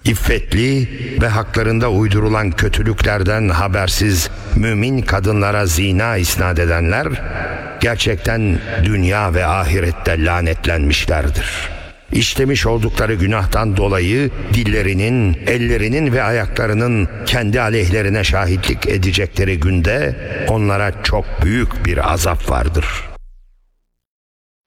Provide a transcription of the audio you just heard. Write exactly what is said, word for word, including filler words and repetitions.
İffetli ve haklarında uydurulan kötülüklerden habersiz mümin kadınlara zina isnat edenler gerçekten dünya ve ahirette lanetlenmişlerdir. İşlemiş oldukları günahtan dolayı dillerinin, ellerinin ve ayaklarının kendi aleyhlerine şahitlik edecekleri günde onlara çok büyük bir azap vardır.